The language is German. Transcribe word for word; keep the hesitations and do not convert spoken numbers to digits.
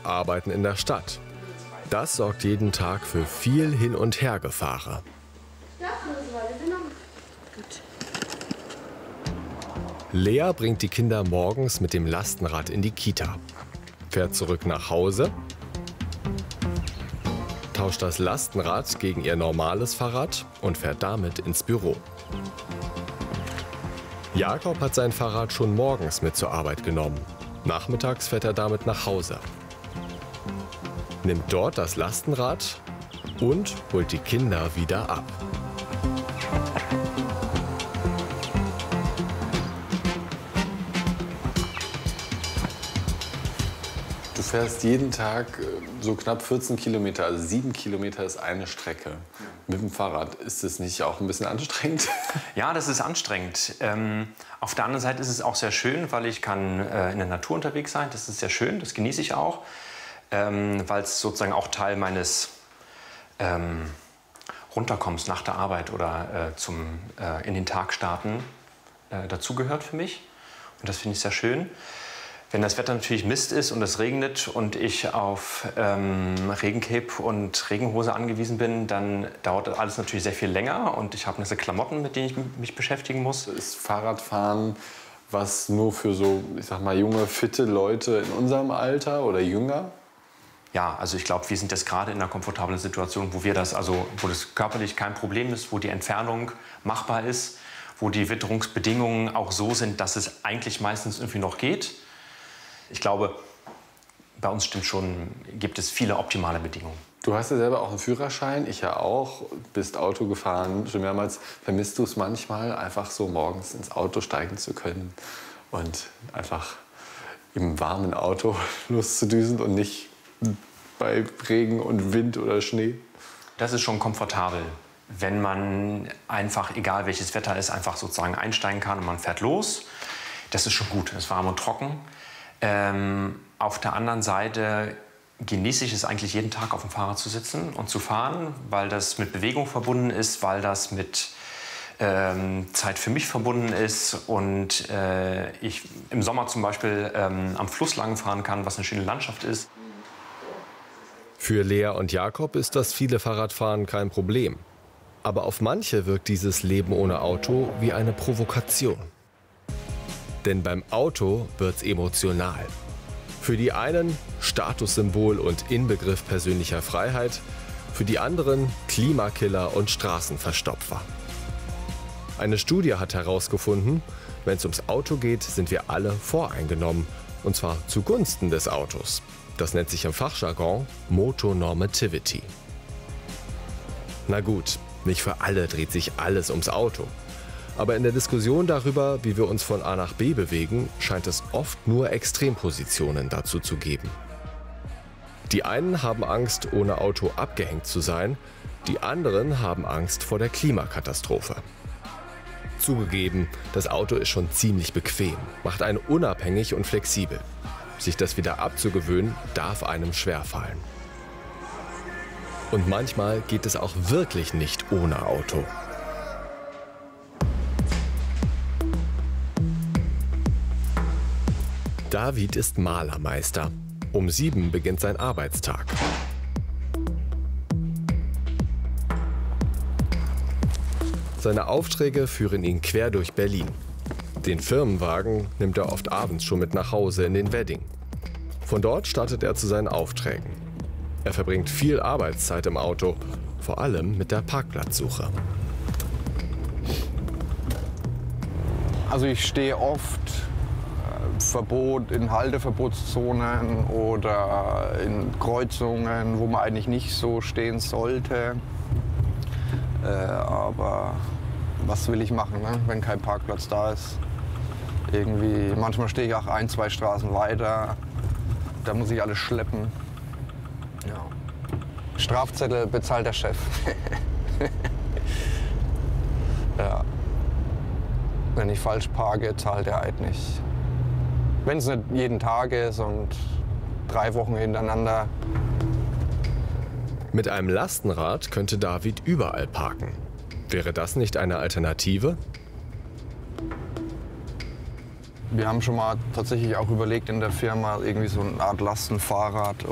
arbeiten in der Stadt. Das sorgt jeden Tag für viel Hin- und Hergefahre. Lea bringt die Kinder morgens mit dem Lastenrad in die Kita, fährt zurück nach Hause, tauscht das Lastenrad gegen ihr normales Fahrrad und fährt damit ins Büro. Jakob hat sein Fahrrad schon morgens mit zur Arbeit genommen. Nachmittags fährt er damit nach Hause, nimmt dort das Lastenrad und holt die Kinder wieder ab. Du fährst jeden Tag so knapp vierzehn Kilometer, also sieben Kilometer ist eine Strecke. Mit dem Fahrrad, ist das nicht auch ein bisschen anstrengend? Ja, das ist anstrengend. Ähm, auf der anderen Seite ist es auch sehr schön, weil ich kann äh, in der Natur unterwegs sein. Das ist sehr schön, das genieße ich auch, ähm, weil es sozusagen auch Teil meines ähm, Runterkommens nach der Arbeit oder äh, zum äh, in den Tag starten äh, dazugehört für mich. Und das finde ich sehr schön. Wenn das Wetter natürlich Mist ist und es regnet und ich auf ähm, Regencape und Regenhose angewiesen bin, dann dauert das alles natürlich sehr viel länger und ich habe diese Klamotten, mit denen ich mich beschäftigen muss. Ist Fahrradfahren was nur für so, ich sag mal, junge, fitte Leute in unserem Alter oder jünger? Ja, also ich glaube, wir sind jetzt gerade in einer komfortablen Situation, wo wir das, also wo das körperlich kein Problem ist, wo die Entfernung machbar ist, wo die Witterungsbedingungen auch so sind, dass es eigentlich meistens irgendwie noch geht. Ich glaube, bei uns stimmt schon, gibt es viele optimale Bedingungen. Du hast ja selber auch einen Führerschein, ich ja auch, bist Auto gefahren, schon mehrmals. Vermisst du es manchmal, einfach so morgens ins Auto steigen zu können und einfach im warmen Auto loszudüsen und nicht bei Regen und Wind oder Schnee? Das ist schon komfortabel, wenn man einfach, egal welches Wetter ist, einfach sozusagen einsteigen kann und man fährt los. Das ist schon gut, es ist warm und trocken. Ähm, auf der anderen Seite genieße ich es eigentlich jeden Tag auf dem Fahrrad zu sitzen und zu fahren, weil das mit Bewegung verbunden ist, weil das mit ähm, Zeit für mich verbunden ist und äh, ich im Sommer zum Beispiel ähm, am Fluss lang fahren kann, was eine schöne Landschaft ist. Für Lea und Jakob ist das viele Fahrradfahren kein Problem. Aber auf manche wirkt dieses Leben ohne Auto wie eine Provokation. Denn beim Auto wird's emotional. Für die einen Statussymbol und Inbegriff persönlicher Freiheit, für die anderen Klimakiller und Straßenverstopfer. Eine Studie hat herausgefunden, wenn es ums Auto geht, sind wir alle voreingenommen. Und zwar zugunsten des Autos. Das nennt sich im Fachjargon Motonormativity. Na gut, nicht für alle dreht sich alles ums Auto. Aber in der Diskussion darüber, wie wir uns von A nach B bewegen, scheint es oft nur Extrempositionen dazu zu geben. Die einen haben Angst, ohne Auto abgehängt zu sein, die anderen haben Angst vor der Klimakatastrophe. Zugegeben, das Auto ist schon ziemlich bequem, macht einen unabhängig und flexibel. Sich das wieder abzugewöhnen, darf einem schwerfallen. Und manchmal geht es auch wirklich nicht ohne Auto. David ist Malermeister. Um sieben beginnt sein Arbeitstag. Seine Aufträge führen ihn quer durch Berlin. Den Firmenwagen nimmt er oft abends schon mit nach Hause in den Wedding. Von dort startet er zu seinen Aufträgen. Er verbringt viel Arbeitszeit im Auto, vor allem mit der Parkplatzsuche. Also ich stehe oft Verbot in Halteverbotszonen oder in Kreuzungen, wo man eigentlich nicht so stehen sollte. Äh, aber was will ich machen, ne? Wenn kein Parkplatz da ist? Irgendwie, manchmal stehe ich auch ein, zwei Straßen weiter. Da muss ich alles schleppen. Ja. Strafzettel bezahlt der Chef. Ja. Wenn ich falsch parke, zahlt der Eid nicht. Wenn es nicht jeden Tag ist und drei Wochen hintereinander. Mit einem Lastenrad könnte David überall parken. Wäre das nicht eine Alternative? Wir haben schon mal tatsächlich auch überlegt in der Firma, irgendwie so eine Art Lastenfahrrad